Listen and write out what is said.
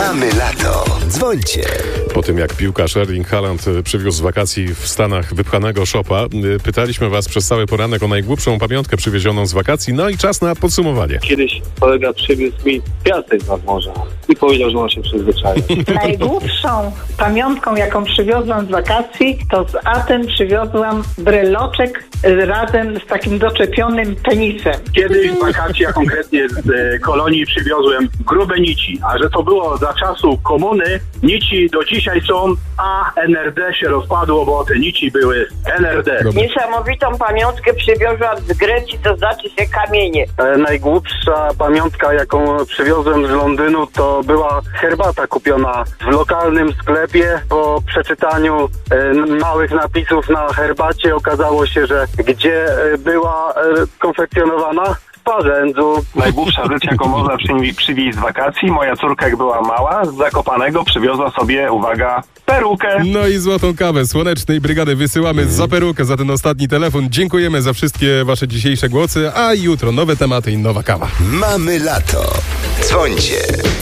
Mamy lato. Dzwońcie. Po tym jak piłkarz Erling Haaland przywiózł z wakacji w Stanach wypchanego szopa, pytaliśmy was przez cały poranek o najgłupszą pamiątkę przywiezioną z wakacji, no i czas na podsumowanie. Kiedyś kolega przywiózł mi piasek nad morza i powiedział, że on się przyzwyczaił. Najgłupszą pamiątką, jaką przywiozłam z wakacji, to z Aten przywiozłam bryloczek razem z takim doczepionym penisem. Kiedyś w wakacje, a konkretnie z Kolonii przywiozłem grube nici, a że to było za czasu komuny, nici do dzisiaj są, a NRD się rozpadło, bo te nici były NRD. Niesamowitą pamiątkę przywiozłam z Grecji, to znaczy się kamienie. Najgłupsza pamiątka, jaką przywiozłem z Londynu, to była herbata kupiona w lokalnym sklepie. Po przeczytaniu małych napisów na herbacie okazało się, że gdzie była konfekcjonowana? W Parzędzu. Najgłupsza rzecz, jaką można przywieźć z wakacji, moja córka jak była mała, z Zakopanego przywiozła sobie, uwaga, perukę. No i złotą kawę Słonecznej Brygady wysyłamy za perukę, za ten ostatni telefon. Dziękujemy za wszystkie wasze dzisiejsze głosy, a jutro nowe tematy i nowa kawa. Mamy lato. Dzwońcie.